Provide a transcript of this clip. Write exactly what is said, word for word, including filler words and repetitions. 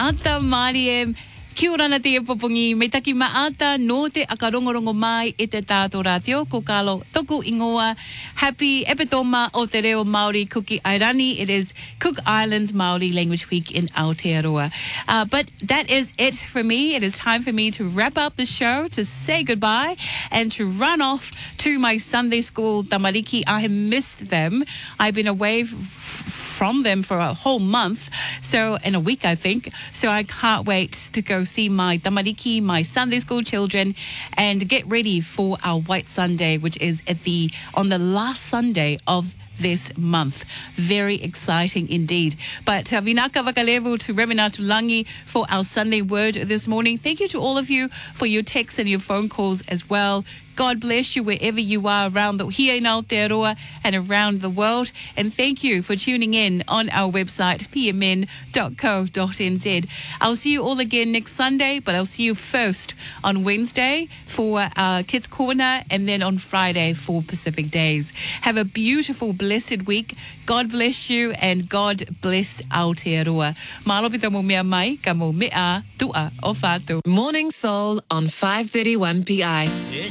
Ata Mariem. Kia ora na te popongi, me taki maata no te akarongorongo mai e te tātou rātio, ko kalo toku ingoa. Happy epitoma o te reo Māori Kuki Airani. It is Cook Islands Māori Language Week in Aotearoa. Uh, but that is it for me. It is time for me to wrap up the show, to say goodbye, and to run off to my Sunday school tamariki. I have missed them. I've been away f- from them for a whole month, so in a week, I think. So I can't wait to go see my tamariki, my Sunday school children, and get ready for our White Sunday, which is at the on the last Sunday of this month. Very exciting indeed. But uh, Vinaka Vakalevu to Remina Tulangi for our Sunday word this morning. Thank you to all of you for your texts and your phone calls as well. God bless you wherever you are around the here in Aotearoa and around the world. And thank you for tuning in on our website, p m n dot co dot n z. I'll see you all again next Sunday, but I'll see you first on Wednesday for uh, Kids Corner and then on Friday for Pacific Days. Have a beautiful, blessed week. God bless you and God bless Aotearoa. Mālopita mo mea mai, ka mo mea tua o whātua. Morning Soul on five thirty-one p m.